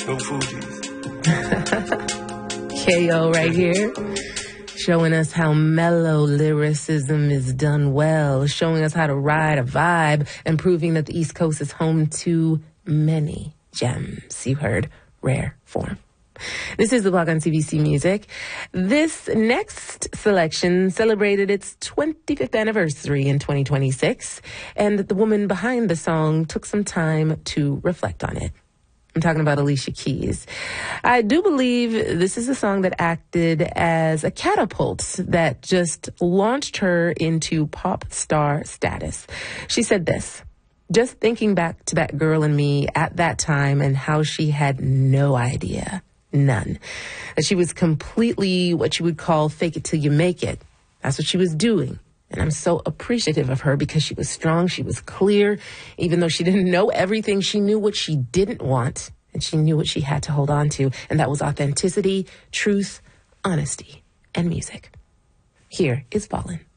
No Fugees. KO right here, showing us how mellow lyricism is done well, showing us how to ride a vibe, and proving that the East Coast is home to many gems. You heard Rare Form. This is The Block on CBC Music. This next selection celebrated its 25th anniversary in 2026, and the woman behind the song took some time to reflect on it. I'm talking about Alicia Keys. I do believe this is a song that acted as a catapult that just launched her into pop star status. She said this: just thinking back to that girl and me at that time and how she had no idea, none, that she was completely what you would call fake it till you make it. That's what she was doing. And I'm so appreciative of her because she was strong, she was clear. Even though she didn't know everything, she knew what she didn't want, and she knew what she had to hold on to. And that was authenticity, truth, honesty, and music. Here is Fallin'.